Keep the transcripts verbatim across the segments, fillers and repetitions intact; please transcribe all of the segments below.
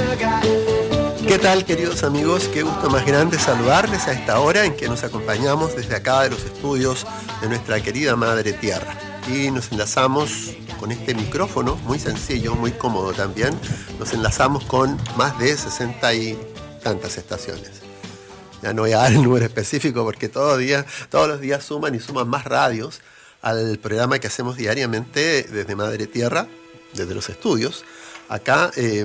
¿Qué tal, queridos amigos? Qué gusto más grande saludarles a esta hora en que nos acompañamos desde acá de los estudios de nuestra querida Madre Tierra. Y nos enlazamos con este micrófono, muy sencillo, muy cómodo también. Nos enlazamos con más de sesenta y tantas estaciones. Ya no voy a dar el número específico porque todo día, todos los días suman y suman más radios al programa que hacemos diariamente desde Madre Tierra, desde los estudios. Acá... Eh,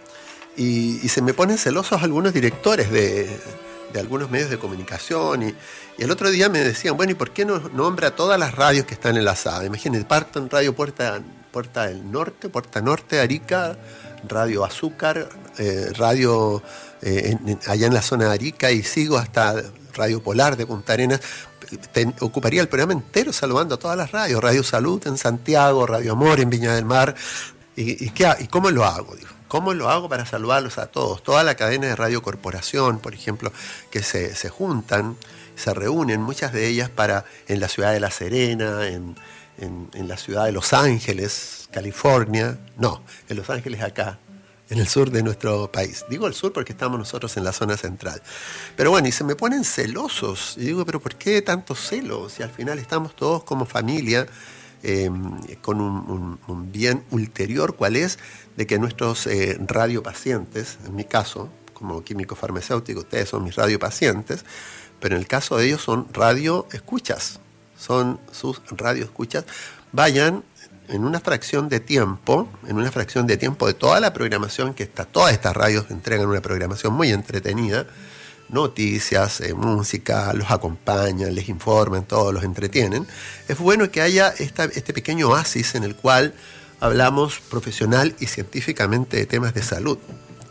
Y, y se me ponen celosos algunos directores de, de algunos medios de comunicación. Y, y el otro día me decían, bueno, ¿y por qué no nombra todas las radios que están enlazadas? Imagínense, partan Radio Puerta, Puerta del Norte, Puerta Norte, Arica, Radio Azúcar, eh, Radio eh, en, allá en la zona de Arica, y sigo hasta Radio Polar de Punta Arenas. Ten, ocuparía el programa entero saludando a todas las radios. Radio Salud en Santiago, Radio Amor en Viña del Mar. ¿Y, y, qué, y cómo lo hago? Digo. ¿Cómo lo hago para saludarlos a todos? Toda la cadena de Radio Corporación, por ejemplo, que se, se juntan, se reúnen, muchas de ellas para en la ciudad de La Serena, en, en, en la ciudad de Los Ángeles, California. No, en Los Ángeles acá, en el sur de nuestro país. Digo el sur porque estamos nosotros en la zona central. Pero bueno, y se me ponen celosos. Y digo, ¿pero por qué tantos celos? Si al final estamos todos como familia, eh, con un, un, un bien ulterior, ¿cuál es? De que nuestros eh, radiopacientes, en mi caso, como químico farmacéutico, ustedes son mis radiopacientes, pero en el caso de ellos son radioescuchas, son sus radioescuchas, vayan en una fracción de tiempo, en una fracción de tiempo de toda la programación que está, todas estas radios entregan una programación muy entretenida, noticias, eh, música, los acompañan, les informan, todos los entretienen. Es bueno que haya esta, este pequeño oasis en el cual hablamos profesional y científicamente de temas de salud.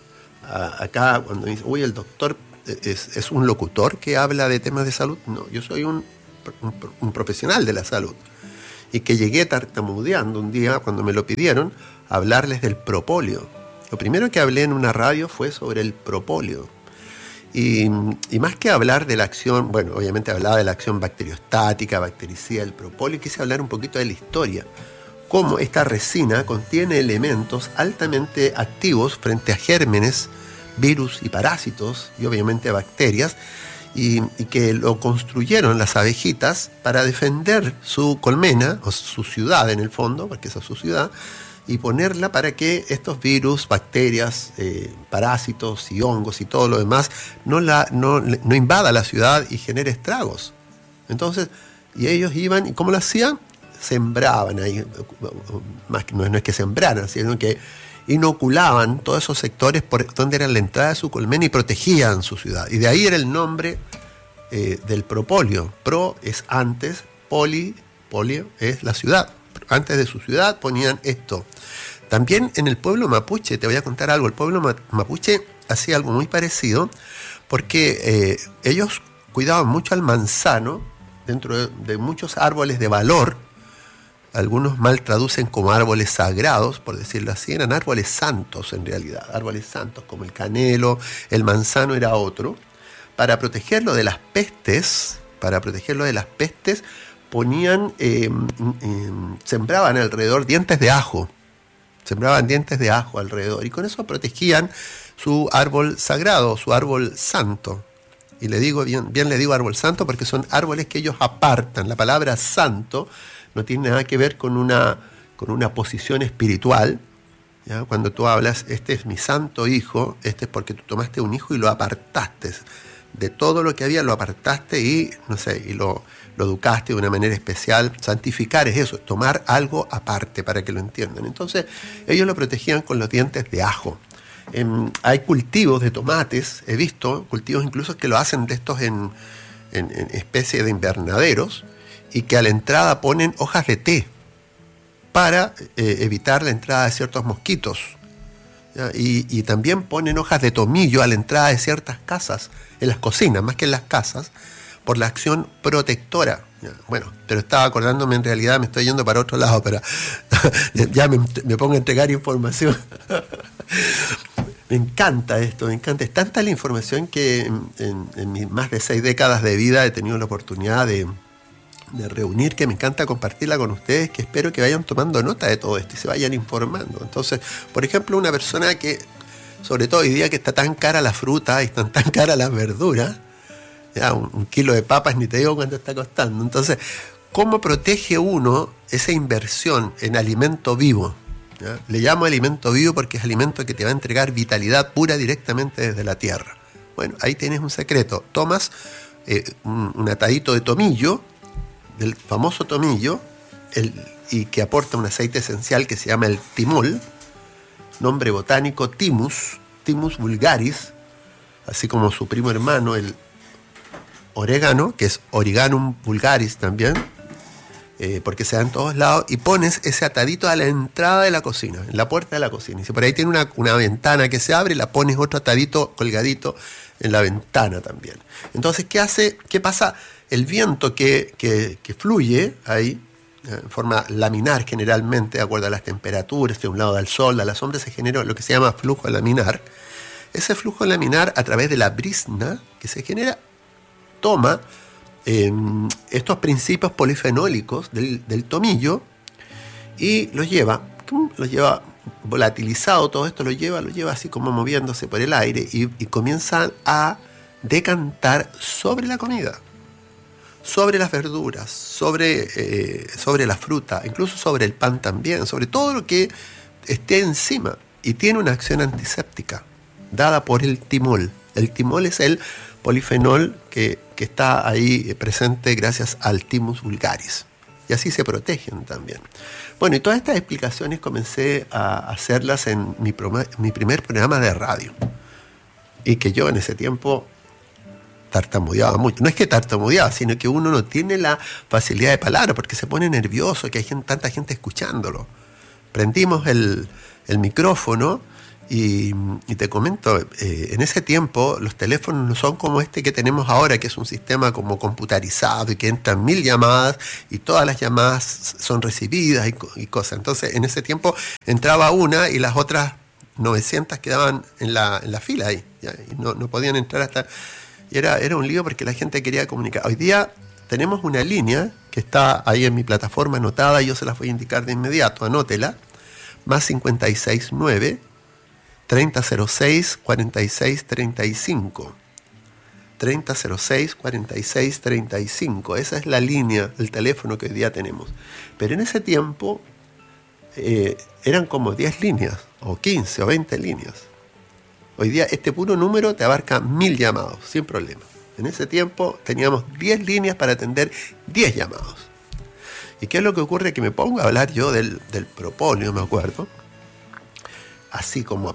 Acá cuando dice, uy, el doctor es, es un locutor que habla de temas de salud, no, yo soy un, un, un profesional de la salud. Y que llegué tartamudeando un día, cuando me lo pidieron, a hablarles del propóleo. Lo primero que hablé en una radio fue sobre el propóleo. Y, y más que hablar de la acción, bueno, obviamente hablaba de la acción bacteriostática, bactericida del propóleo, quise hablar un poquito de la historia. Cómo esta resina contiene elementos altamente activos frente a gérmenes, virus y parásitos, y obviamente bacterias, y, y que lo construyeron las abejitas para defender su colmena, o su ciudad en el fondo, porque esa es su ciudad, y ponerla para que estos virus, bacterias, eh, parásitos y hongos y todo lo demás no, la, no, no invada la ciudad y genere estragos. Entonces, y ellos iban, ¿y cómo lo hacían? Sembraban ahí, más que, no, no es que sembraran, sino que inoculaban todos esos sectores por donde era la entrada de su colmena y protegían su ciudad. Y de ahí era el nombre eh, del propóleo. Pro es antes, poli, polio es la ciudad. Antes de su ciudad ponían esto. También en el pueblo mapuche, te voy a contar algo, el pueblo mapuche hacía algo muy parecido porque eh, ellos cuidaban mucho al manzano dentro de, de muchos árboles de valor. Algunos mal traducen como árboles sagrados, por decirlo así, eran árboles santos en realidad, árboles santos como el canelo, el manzano era otro. Para protegerlo de las pestes, para protegerlo de las pestes, ponían, eh, eh, sembraban alrededor dientes de ajo, sembraban dientes de ajo alrededor, y con eso protegían su árbol sagrado, su árbol santo. Y le digo bien, bien le digo árbol santo porque son árboles que ellos apartan. La palabra santo no tiene nada que ver con una, con una posición espiritual, ¿ya? Cuando tú hablas, este es mi santo hijo, este es porque tú tomaste un hijo y lo apartaste. De todo lo que había lo apartaste y, no sé, y lo, lo educaste de una manera especial. Santificar es eso, tomar algo aparte para que lo entiendan. Entonces, ellos lo protegían con los dientes de ajo. Eh, hay cultivos de tomates, he visto cultivos incluso que lo hacen de estos en, en, en especie de invernaderos, y que a la entrada ponen hojas de té para eh, evitar la entrada de ciertos mosquitos. Y, y también ponen hojas de tomillo a la entrada de ciertas casas, en las cocinas, más que en las casas, por la acción protectora. ¿Ya? Bueno, pero estaba acordándome, en realidad me estoy yendo para otro lado, pero ya me, me pongo a entregar información. Me encanta esto, me encanta. Es tanta la información que en, en, en mis más de seis décadas de vida he tenido la oportunidad de, de reunir, que me encanta compartirla con ustedes, que espero que vayan tomando nota de todo esto y se vayan informando. Entonces, por ejemplo, una persona que sobre todo hoy día que está tan cara la fruta y están tan caras las verduras, ya, un, un kilo de papas ni te digo cuánto está costando. Entonces, ¿cómo protege uno esa inversión en alimento vivo? ¿Ya? Le llamo alimento vivo porque es alimento que te va a entregar vitalidad pura directamente desde la tierra. Bueno, ahí tienes un secreto. Tomas eh, un, un atadito de tomillo, del famoso tomillo, el, y que aporta un aceite esencial que se llama el timol, nombre botánico Thymus, Thymus vulgaris, así como su primo hermano, el orégano, que es Origanum vulgaris también, eh, porque se da en todos lados, y pones ese atadito a la entrada de la cocina, en la puerta de la cocina. Y si por ahí tiene una, una ventana que se abre, la pones otro atadito colgadito en la ventana también. Entonces, ¿qué hace? ¿Qué pasa? El viento que, que, que fluye ahí, en forma laminar generalmente, de acuerdo a las temperaturas, de un lado del sol, a la sombra, se genera lo que se llama flujo laminar. Ese flujo laminar, a través de la brizna que se genera, toma eh, estos principios polifenólicos del, del tomillo y los lleva, los lleva volatilizado, todo esto lo lleva, lo lleva así como moviéndose por el aire y, y comienzan a decantar sobre la comida, sobre las verduras, sobre, eh, sobre la fruta, incluso sobre el pan también, sobre todo lo que esté encima, y tiene una acción antiséptica dada por el timol. El timol es el polifenol que, que está ahí presente gracias al Thymus vulgaris, y así se protegen también. Bueno, y todas estas explicaciones comencé a hacerlas en mi, mi primer programa de radio, y que yo en ese tiempo tartamudeaba mucho. No es que tartamudeaba, sino que uno no tiene la facilidad de palabra porque se pone nervioso, que hay gente, tanta gente escuchándolo. Prendimos el, el micrófono y, y te comento, eh, en ese tiempo los teléfonos no son como este que tenemos ahora, que es un sistema como computarizado y que entran mil llamadas y todas las llamadas son recibidas y, y cosas. Entonces, en ese tiempo entraba una y las otras novecientas quedaban en la, en la fila ahí, ¿ya? Y no, no podían entrar hasta... Y era, era un lío porque la gente quería comunicar. Hoy día tenemos una línea que está ahí en mi plataforma anotada, y yo se las voy a indicar de inmediato, anótela, más cincuenta y seis nueve, treinta cero seis, cuarenta y seis treinta y cinco. treinta cero seis, cuarenta y seis treinta y cinco. Esa es la línea, el teléfono que hoy día tenemos. Pero en ese tiempo eh, eran como diez líneas, o quince, o veinte líneas. Hoy día este puro número te abarca mil llamados, sin problema. En ese tiempo teníamos diez líneas para atender diez llamados. ¿Y qué es lo que ocurre? Que me pongo a hablar yo del, del propóleo, me acuerdo. Así como...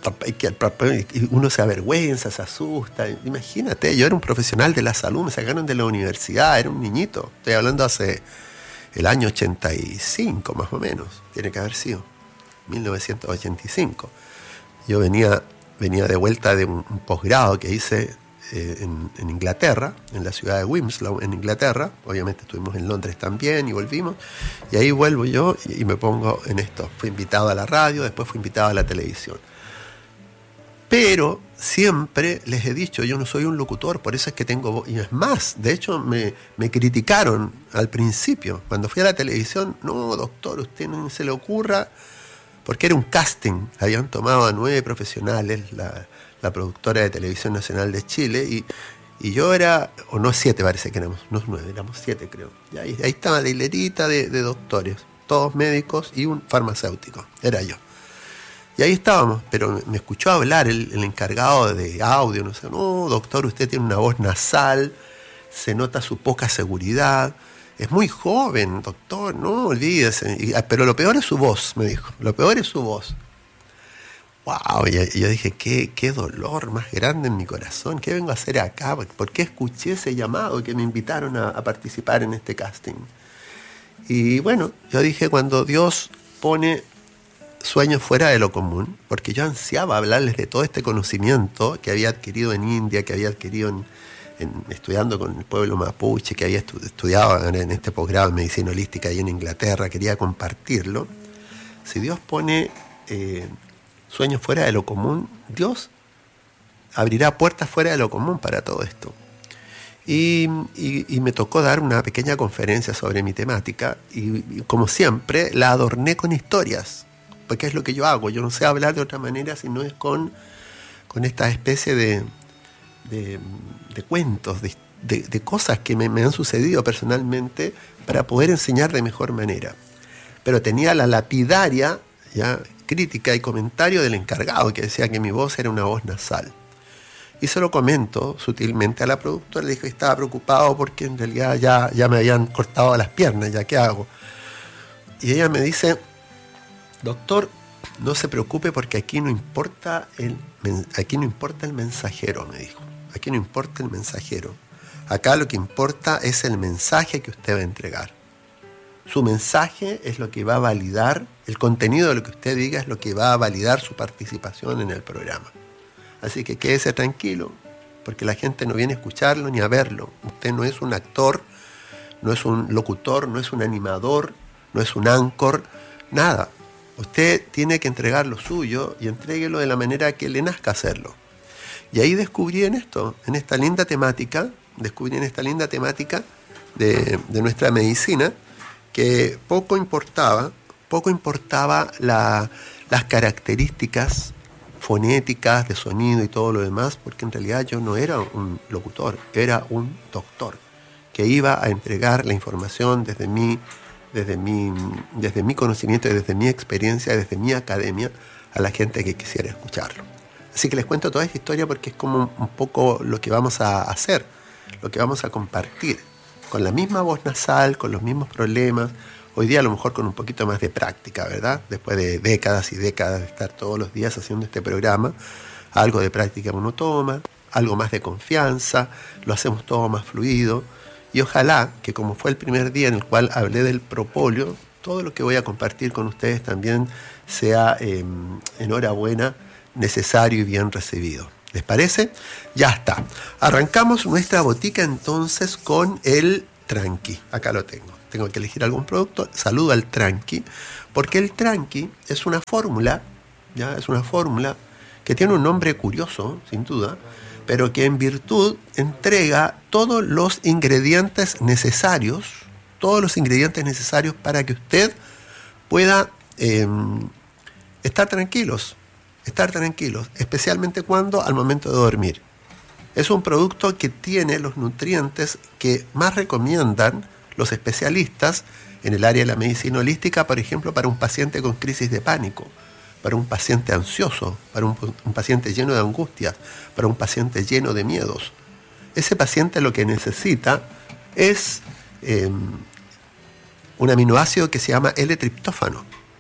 Y uno se avergüenza, se asusta. Imagínate, yo era un profesional de la salud, me sacaron de la universidad, era un niñito. Estoy hablando hace el año ochenta y cinco, más o menos. Tiene que haber sido. mil novecientos ochenta y cinco. Yo venía... Venía de vuelta de un, un posgrado que hice eh, en, en Inglaterra, en la ciudad de Winslow, en Inglaterra. Obviamente estuvimos en Londres también y volvimos. Y ahí vuelvo yo y, y me pongo en esto. Fui invitado a la radio, después fui invitado a la televisión. Pero siempre les he dicho, yo no soy un locutor, por eso es que tengo voz. Y es más, de hecho me, me criticaron al principio. Cuando fui a la televisión, no, doctor, usted no se le ocurra... Porque era un casting, habían tomado a nueve profesionales, la, la productora de Televisión Nacional de Chile, y, y yo era, o no siete parece que éramos, no nueve, éramos siete creo. Y ahí, ahí estaba la hilerita de, de doctores, todos médicos y un farmacéutico, era yo. Y ahí estábamos, pero me escuchó hablar el, el encargado de audio, no sé, no, doctor, usted tiene una voz nasal, se nota su poca seguridad. Es muy joven, doctor, no olvídese. Y, pero lo peor es su voz, me dijo. Lo peor es su voz. Wow, y, y yo dije, ¿qué, qué dolor más grande en mi corazón. ¿Qué vengo a hacer acá? ¿Por qué escuché ese llamado que me invitaron a, a participar en este casting? Y bueno, yo dije, cuando Dios pone sueños fuera de lo común, porque yo ansiaba hablarles de todo este conocimiento que había adquirido en India, que había adquirido en... En, estudiando con el pueblo mapuche, que había estu- estudiado en este posgrado en medicina holística ahí en Inglaterra, quería compartirlo. Si Dios pone eh, sueños fuera de lo común, Dios abrirá puertas fuera de lo común para todo esto. Y, y, y me tocó dar una pequeña conferencia sobre mi temática y, y como siempre la adorné con historias, porque es lo que yo hago. Yo no sé hablar de otra manera si no es con con esta especie de, de, de cuentos, de, de, de cosas que me, me han sucedido personalmente para poder enseñar de mejor manera. Pero tenía la lapidaria, ya, crítica y comentario del encargado, que decía que mi voz era una voz nasal. Y se lo comento sutilmente a la productora, le dije que estaba preocupado porque en realidad ya, ya me habían cortado las piernas, ¿ya qué hago? Y ella me dice, doctor, no se preocupe porque aquí no importa el, aquí no importa el mensajero, me dijo. Aquí no importa el mensajero. Acá lo que importa es el mensaje que usted va a entregar. Su mensaje es lo que va a validar, el contenido de lo que usted diga es lo que va a validar su participación en el programa. Así que quédese tranquilo, porque la gente no viene a escucharlo ni a verlo. Usted no es un actor, no es un locutor, no es un animador, no es un anchor, nada. Usted tiene que entregar lo suyo y entréguelo de la manera que le nazca hacerlo. Y ahí descubrí en esto, en esta linda temática, descubrí en esta linda temática de, de nuestra medicina, que poco importaba, poco importaba la, las características fonéticas, de sonido y todo lo demás, porque en realidad yo no era un locutor, era un doctor, que iba a entregar la información desde mi, desde mi, desde mi conocimiento, desde mi experiencia, desde mi academia, a la gente que quisiera escucharlo. Así que les cuento toda esta historia porque es como un poco lo que vamos a hacer, lo que vamos a compartir, con la misma voz nasal, con los mismos problemas, hoy día a lo mejor con un poquito más de práctica, ¿verdad? Después de décadas y décadas de estar todos los días haciendo este programa, algo de práctica uno toma, algo más de confianza, lo hacemos todo más fluido, y ojalá que como fue el primer día en el cual hablé del propóleo, todo lo que voy a compartir con ustedes también sea eh, enhorabuena, necesario y bien recibido. ¿Les parece? Ya está. Arrancamos nuestra botica entonces con el Tranqui. Acá lo tengo. Tengo que elegir algún producto. Saludo al Tranqui, porque el Tranqui es una fórmula, ya es una fórmula que tiene un nombre curioso, sin duda, pero que en virtud entrega todos los ingredientes necesarios, todos los ingredientes necesarios para que usted pueda eh, estar tranquilos. Estar tranquilos, especialmente cuando al momento de dormir. Es un producto que tiene los nutrientes que más recomiendan los especialistas en el área de la medicina holística, por ejemplo, para un paciente con crisis de pánico, para un paciente ansioso, para un, un paciente lleno de angustias, para un paciente lleno de miedos. Ese paciente lo que necesita es eh, un aminoácido que se llama L-triptófano.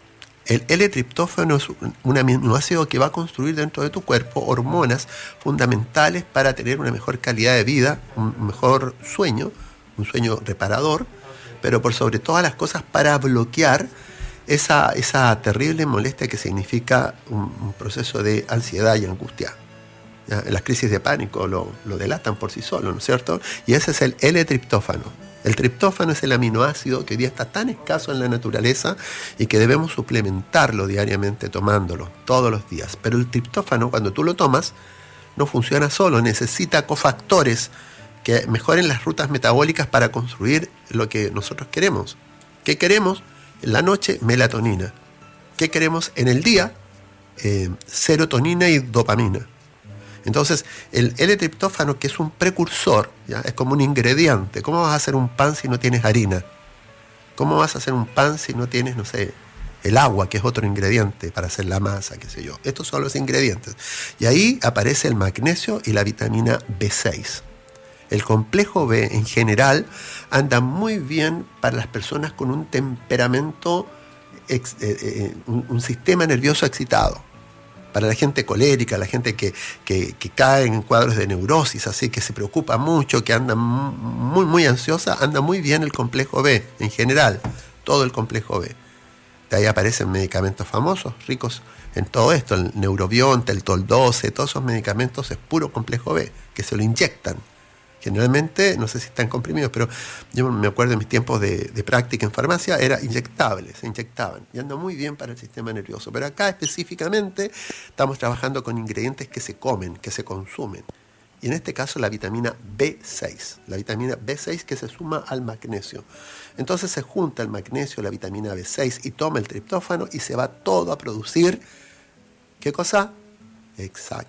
El L-triptófano es un aminoácido que va a construir dentro de tu cuerpo hormonas fundamentales para tener una mejor calidad de vida, un mejor sueño, un sueño reparador, pero por sobre todas las cosas para bloquear esa, esa terrible molestia que significa un, un proceso de ansiedad y angustia. ¿Ya? Las crisis de pánico lo, lo delatan por sí solos, ¿no es cierto? Y ese es el L-triptófano. El triptófano es el aminoácido que hoy día está tan escaso en la naturaleza y que debemos suplementarlo diariamente tomándolo todos los días. Pero el triptófano, cuando tú lo tomas, no funciona solo, necesita cofactores que mejoren las rutas metabólicas para construir lo que nosotros queremos. ¿Qué queremos? En la noche, melatonina. ¿Qué queremos en el día? Eh, serotonina y dopamina. Entonces, el L-triptófano, que es un precursor, ¿ya? Es como un ingrediente. ¿Cómo vas a hacer un pan si no tienes harina? ¿Cómo vas a hacer un pan si no tienes, no sé, el agua, que es otro ingrediente para hacer la masa, qué sé yo? Estos son los ingredientes. Y ahí aparece el magnesio y la vitamina B seis. El complejo B, en general, anda muy bien para las personas con un temperamento, ex, eh, eh, un, un sistema nervioso excitado. Para la gente colérica, la gente que, que, que cae en cuadros de neurosis, así que se preocupa mucho, que anda muy, muy ansiosa, anda muy bien el complejo B, en general, todo el complejo B. De ahí aparecen medicamentos famosos, ricos en todo esto, el Neurobionte, el Tol doce, todos esos medicamentos es puro complejo B, que se lo inyectan. Generalmente, no sé si están comprimidos, pero yo me acuerdo en mis tiempos de, de práctica en farmacia, era inyectable, se inyectaban. Y anda muy bien para el sistema nervioso. Pero acá específicamente estamos trabajando con ingredientes que se comen, que se consumen. Y en este caso la vitamina B seis. La vitamina B seis que se suma al magnesio. Entonces se junta el magnesio, la vitamina B seis y toma el triptófano y se va todo a producir, ¿qué cosa? Exacto.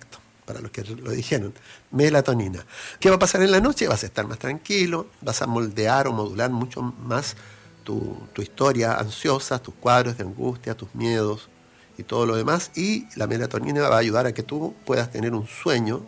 para los que lo dijeron, melatonina. ¿Qué va a pasar en la noche? Vas a estar más tranquilo, vas a moldear o modular mucho más tu, tu historia ansiosa, tus cuadros de angustia, tus miedos y todo lo demás. Y la melatonina va a ayudar a que tú puedas tener un sueño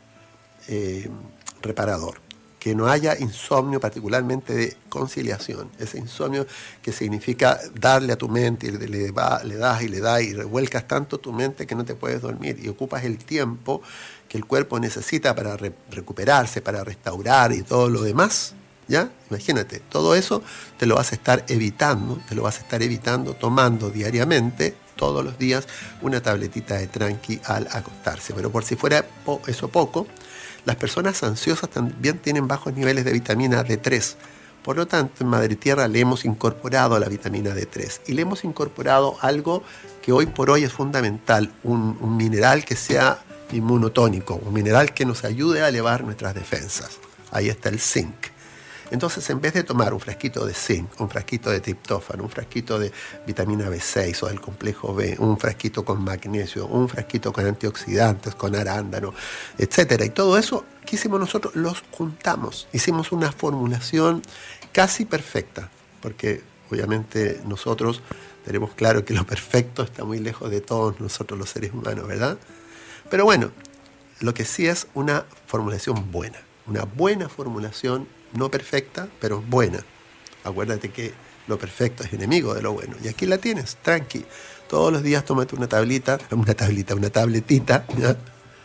eh, reparador. Que no haya insomnio, particularmente de conciliación. Ese insomnio que significa darle a tu mente, y le, va, le das y le das y revuelcas tanto tu mente que no te puedes dormir y ocupas el tiempo que el cuerpo necesita para re, recuperarse, para restaurar y todo lo demás. ¿Ya? Imagínate, todo eso te lo vas a estar evitando, te lo vas a estar evitando tomando diariamente, todos los días, una tabletita de tranqui al acostarse. Pero por si fuera po- eso poco, las personas ansiosas también tienen bajos niveles de vitamina D tres. Por lo tanto, en Madre Tierra le hemos incorporado la vitamina D tres. Y le hemos incorporado algo que hoy por hoy es fundamental, un, un mineral que sea inmunotónico, un mineral que nos ayude a elevar nuestras defensas. Ahí está el zinc. Entonces, en vez de tomar un frasquito de zinc, un frasquito de triptófano, un frasquito de vitamina B seis o del complejo B, un frasquito con magnesio, un frasquito con antioxidantes, con arándano, etcétera, y todo eso, ¿qué hicimos nosotros? Los juntamos. Hicimos una formulación casi perfecta, porque obviamente nosotros tenemos claro que lo perfecto está muy lejos de todos nosotros los seres humanos, ¿verdad? Pero bueno, lo que sí es una formulación buena, una buena formulación, no perfecta, pero buena. Acuérdate que lo perfecto es enemigo de lo bueno. Y aquí la tienes, tranqui. Todos los días tómate una tablita, una tablita, una tabletita. ¿Ya?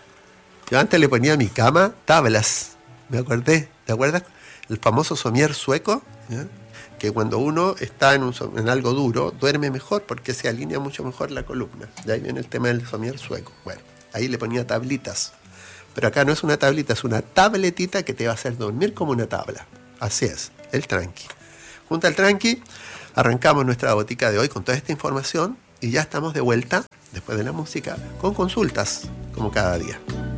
Yo antes le ponía a mi cama tablas. Me acordé, ¿te acuerdas? El famoso somier sueco, ¿ya? Que cuando uno está en, un, en algo duro, duerme mejor porque se alinea mucho mejor la columna. De ahí viene el tema del somier sueco. Bueno, ahí le ponía tablitas. Pero acá no es una tablita, es una tabletita que te va a hacer dormir como una tabla. Así es, el tranqui. Junto al tranqui, arrancamos nuestra botica de hoy con toda esta información y ya estamos de vuelta, después de la música, con consultas, como cada día.